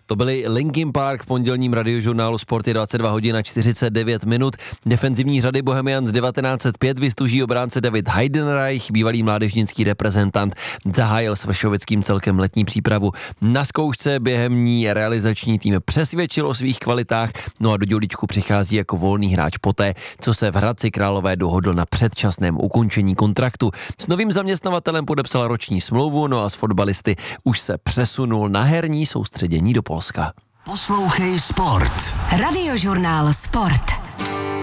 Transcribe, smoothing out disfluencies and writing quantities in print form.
To byly Linkin Park v pondělním radiožurnálu Sport je 22 hodin a 49 minut. Defenzivní řady Bohemians 1905 vystuží obránce David Heidenreich, bývalý mládežnický reprezentant, zahájil s vršovickým celkem letní přípravu. Na zkoušce během ní realizační tým přesvědčil o svých kvalitách, no a do dělíčku přichází jako volný hráč poté, co se v Hradci Králové dohodl na předčasném ukončení kontraktu. S novým zaměstnavatelem podepsal roční smlouvu, no a z fotbalisty už se přesunul na herní soustředění do Polska. Poslouchej Sport. Radiožurnál Sport.